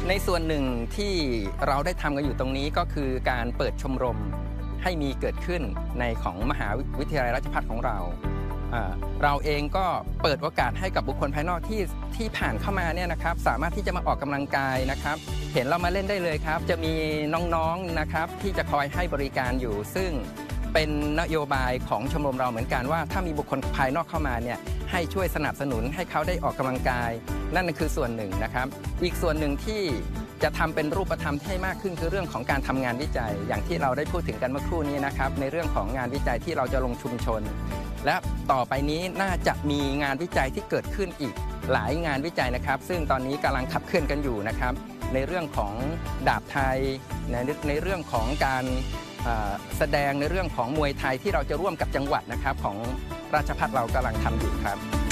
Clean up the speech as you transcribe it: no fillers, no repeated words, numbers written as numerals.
ในส่วนหนึ่งที่เราได้ทำกันอยู่ตรงนี้ก็คือการเปิดชมรมให้มีเกิดขึ้นในของมหาวิทยาลัยราชภัฏของเราเราเองก็เปิดโอกาสให้กับบุคคลภายนอกที่ผ่านเข้ามาเนี่ยนะครับสามารถที่จะมาออกกำลังกายนะครับเห็นเรามาเล่นได้เลยครับจะมีน้องๆนะครับที่จะคอยให้บริการอยู่ซึ่งเป็นนโยบายของชมรมเราเหมือนกันว่าถ้ามีบุคคลภายนอกเข้ามาเนี่ยให้ช่วยสนับสนุนให้เขาได้ออกกำลังกายนั่นคือส่วนหนึ่งนะครับอีกส่วนหนึ่งที่จะทำเป็นรูปธรรมให้มากขึ้นคือเรื่องของการทำงานวิจัยอย่างที่เราได้พูดถึงกันเมื่อครู่นี้นะครับในเรื่องของงานวิจัยที่เราจะลงชุมชนและต่อไปนี้น่าจะมีงานวิจัยที่เกิดขึ้นอีกหลายงานวิจัยนะครับซึ่งตอนนี้กำลังขับเคลื่อนกันอยู่นะครับในเรื่องของดาบไทยในเรื่องของการแสดงในเรื่องของมวยไทยที่เราจะร่วมกับจังหวัดนะครับของราชภัฏเรากำลังทำอยู่ครับ